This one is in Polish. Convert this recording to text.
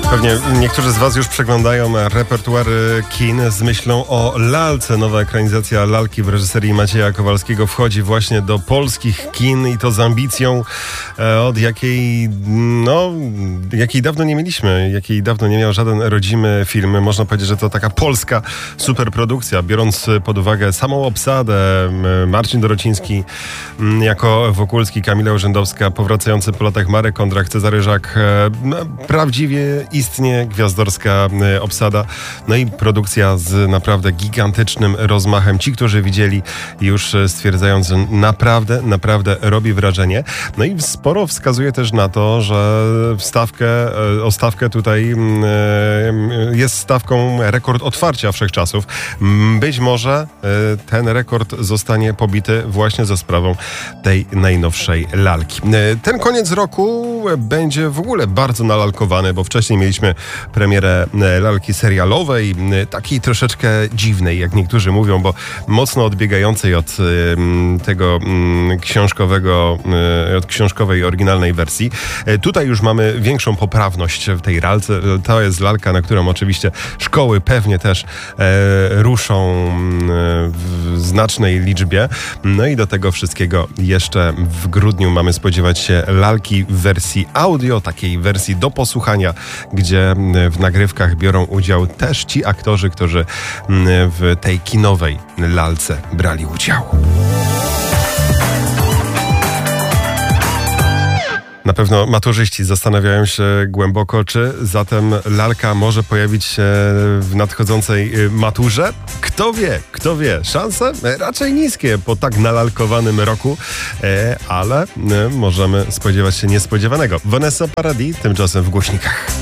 Pewnie niektórzy z Was już przeglądają repertuary kin z myślą o Lalce. Nowa ekranizacja Lalki w reżyserii Macieja Kowalskiego wchodzi właśnie do polskich kin i to z ambicją, od jakiej dawno nie mieliśmy, jakiej dawno nie miał żaden rodzimy film. Można powiedzieć, że to taka polska superprodukcja, biorąc pod uwagę samą obsadę. Marcin Dorociński jako Wokulski, Kamila Urzędowska, powracający po latach Marek Kondrach, Cezary Żak. Prawdziwie istnie gwiazdorska obsada. No i produkcja z naprawdę gigantycznym rozmachem. Ci, którzy widzieli, już stwierdzają, że naprawdę robi wrażenie. No i sporo wskazuje też na to, że o stawkę tutaj jest stawką rekord otwarcia wszechczasów. Być może ten rekord zostanie pobity właśnie za sprawą tej najnowszej Lalki. Ten koniec roku będzie w ogóle bardzo nalalkowany, bo wcześniej mieliśmy premierę Lalki serialowej, takiej troszeczkę dziwnej, jak niektórzy mówią, bo mocno odbiegającej od tego książkowej oryginalnej wersji. Tutaj już mamy większą poprawność w tej Lalce. To jest Lalka, na którą oczywiście szkoły pewnie też ruszą w znacznej liczbie. No i do tego wszystkiego jeszcze w grudniu mamy spodziewać się Lalki w wersji audio, takiej wersji do posłuchania, gdzie w nagrywkach biorą udział też ci aktorzy, którzy w tej kinowej Lalce brali udział. Na pewno maturzyści zastanawiają się głęboko, czy zatem Lalka może pojawić się w nadchodzącej maturze? Kto wie? Szanse raczej niskie po tak nalalkowanym roku, ale możemy spodziewać się niespodziewanego. Vanessa Paradis tymczasem w głośnikach.